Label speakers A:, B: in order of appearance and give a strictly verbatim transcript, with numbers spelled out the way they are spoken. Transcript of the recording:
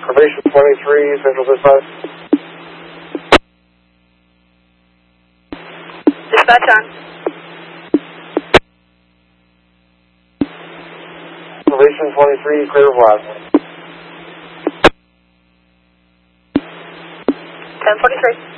A: Probation twenty-three, Central Dispatch.
B: Dispatch on.
A: Probation twenty-three, clear of last.
B: ten forty-three.